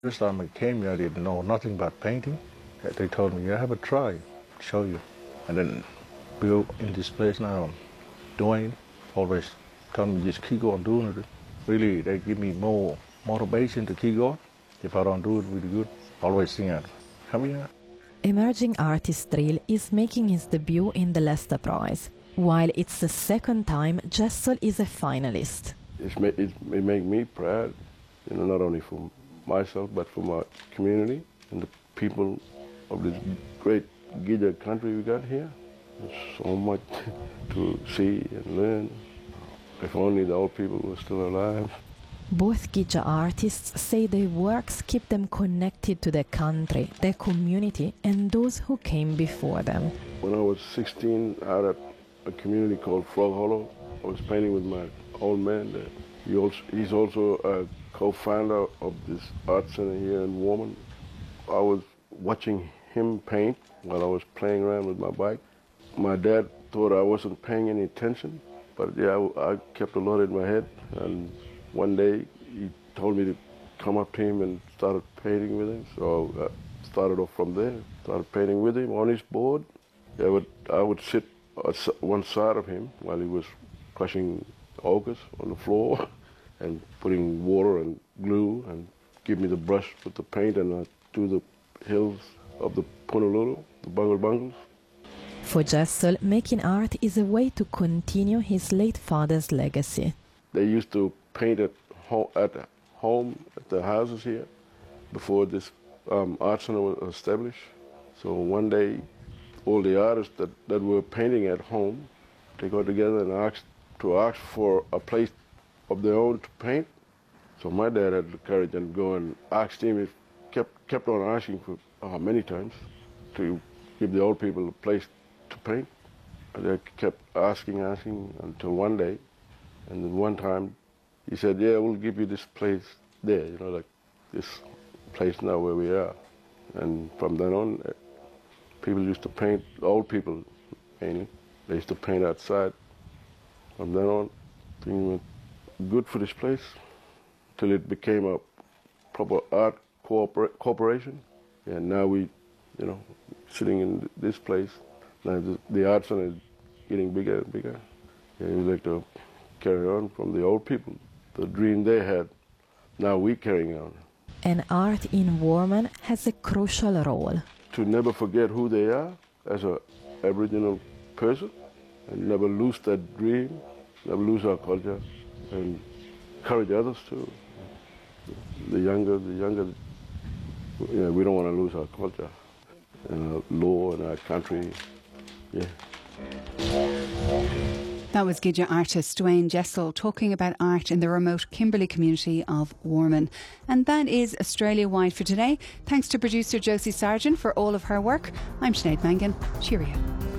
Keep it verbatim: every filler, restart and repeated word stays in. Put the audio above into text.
First time I came here, I didn't know nothing about painting. They told me, yeah, have a try, show you. And then build in this place now. Doing, always telling me just keep on doing it. Really, they give me more motivation to keep going. If I don't do it really good, always think, come here. Emerging artist Drill is making his debut in the Leicester Prize, while it's the second time Jessel is a finalist. It's ma it, it makes me proud, you know, not only for myself, but for my community and the people of this great Gija country we got here. There's so much to see and learn. If only the old people were still alive. Both Gija artists say their works keep them connected to their country, their community, and those who came before them. When I was sixteen, out at a community called Frog Hollow, I was painting with my old man there. He also, he's also a co-founder of this art center here in Warman. I was watching him paint while I was playing around with my bike. My dad thought I wasn't paying any attention, but yeah, I, I kept a lot in my head. And one day he told me to come up to him and started painting with him. So I started off from there, started painting with him on his board. I would, I would sit on one side of him while he was crushing ochres on the floor and putting water and glue and give me the brush with the paint, and I do the hills of the Punalulu, the Bungle Bungles. For Jessel, making art is a way to continue his late father's legacy. They used to paint at home, at home at the houses here before this um, art center was established. So one day, all the artists that, that were painting at home, they got together and asked to ask for a place of their own to paint. So my dad had the courage and go and ask him. He kept kept on asking for uh, many times to give the old people a place to paint. And they kept asking, asking until one day, and then one time he said, "Yeah, we'll give you this place there, you know, like this place now where we are." And from then on, people used to paint, old people mainly, they used to paint outside. From then on, things went good for this place till it became a proper art corpora corporation. And now we, you know, sitting in this place, now the, the art center is getting bigger and bigger. And we like to carry on from the old people, the dream they had, now we carrying on. And art in Warman has a crucial role. To never forget who they are as an Aboriginal person, and never lose that dream, never lose our culture, and encourage others too. The younger, the younger, you know, we don't want to lose our culture and our law and our country, yeah. That was Gija artist Dwayne Jessel talking about art in the remote Kimberley community of Warman. And that is Australia-wide for today. Thanks to producer Josie Sargent for all of her work. I'm Sinead Mangan. Cheerio.